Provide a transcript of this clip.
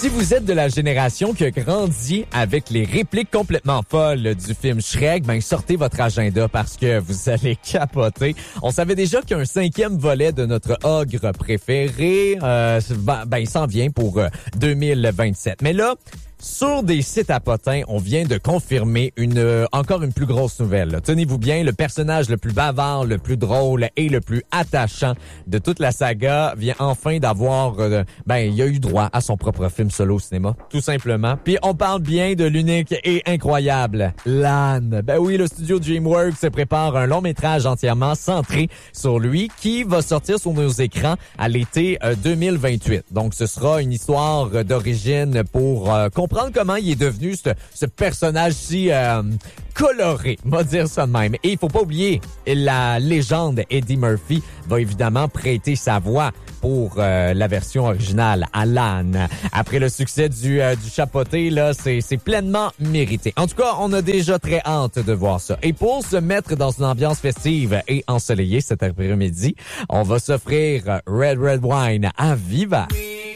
Si vous êtes de la génération qui a grandi avec les répliques complètement folles du film Shrek, ben sortez votre agenda parce que vous allez capoter. On savait déjà qu'il y a un 5e volet de notre ogre préféré. Il s'en vient pour 2027. Mais là, sur des sites à potins, on vient de confirmer encore une plus grosse nouvelle. Là. Tenez-vous bien, le personnage le plus bavard, le plus drôle et le plus attachant de toute la saga vient enfin d'avoir... il a eu droit à son propre film solo au cinéma, tout simplement. Puis on parle bien de l'unique et incroyable Lan. Ben oui, le studio DreamWorks se prépare un long métrage entièrement centré sur lui qui va sortir sur nos écrans à l'été 2028. Donc ce sera une histoire d'origine pour comprendre comment il est devenu ce personnage si coloré, on va dire ça de même. Et il faut pas oublier, la légende Eddie Murphy va évidemment prêter sa voix pour la version originale à Lan. Après le succès du chapeauté, là, c'est pleinement mérité. En tout cas, on a déjà très hâte de voir ça. Et pour se mettre dans une ambiance festive et ensoleillée cet après-midi, on va s'offrir Red Wine à Viva.